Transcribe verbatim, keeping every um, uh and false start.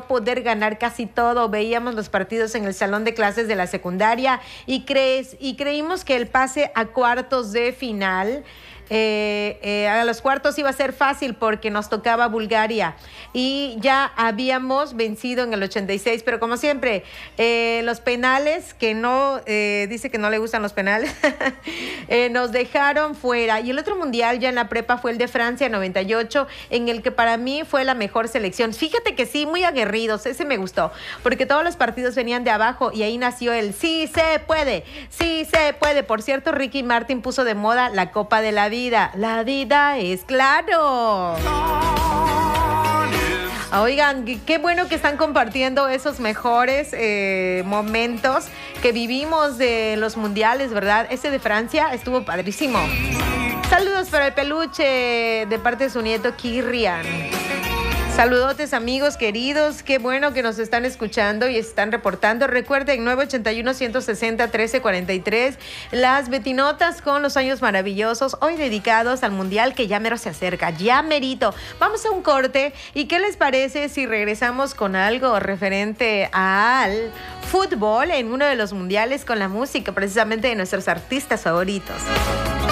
poder ganar casi todo. Veíamos los partidos en el salón de clases de la secundaria y, crees, y creímos que el pase a cuartos de final... Eh, eh, a los cuartos iba a ser fácil porque nos tocaba Bulgaria y ya habíamos vencido en el ochenta y seis, pero como siempre, eh, los penales, que no, eh, dice que no le gustan los penales, eh, nos dejaron fuera. Y el otro mundial ya en la prepa fue el de Francia noventa y ocho, en el que para mí fue la mejor selección. Fíjate que sí, muy aguerridos, ese me gustó, porque todos los partidos venían de abajo y ahí nació el sí se puede, sí se puede. Por cierto, Ricky Martin puso de moda la Copa de la Vida. La vida es claro. Oigan, qué bueno que están compartiendo esos mejores eh, momentos que vivimos de los mundiales, ¿verdad? Ese de Francia estuvo padrísimo. Saludos para el peluche de parte de su nieto Kirian. Saludotes, amigos queridos, qué bueno que nos están escuchando y están reportando. Recuerden, nueve ochenta y uno, ciento sesenta, trece cuarenta y tres, las Betinotas con los años maravillosos, hoy dedicados al Mundial que ya mero se acerca, ya merito. Vamos a un corte y ¿qué les parece si regresamos con algo referente al fútbol en uno de los mundiales con la música precisamente de nuestros artistas favoritos?